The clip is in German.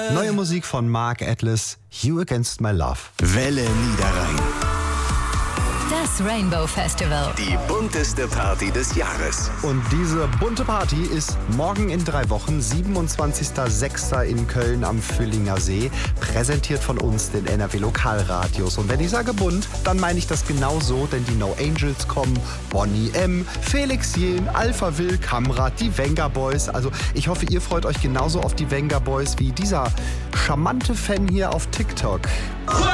Neue Musik von Mark Atlas, You Against My Love. Welle Niederrhein. Das Rainbow Festival. Die bunteste Party des Jahres. Und diese bunte Party ist morgen in 3 Wochen, 27.06. in Köln am Füllinger See, präsentiert von uns, den NRW Lokalradios. Und wenn ich sage bunt, dann meine ich das genau so, denn die No Angels kommen, Bonnie M., Felix Jähn, Alpha Will, Kamrat, die Venga Boys. Also ich hoffe, ihr freut euch genauso auf die Venga Boys wie dieser charmante Fan hier auf TikTok.